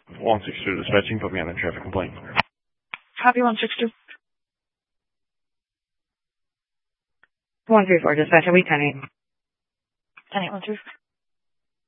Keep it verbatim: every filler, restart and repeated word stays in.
one six two dispatching, put me on a traffic complaint. Copy one six two. one three four dispatch, are we ten eight? ten eight one two.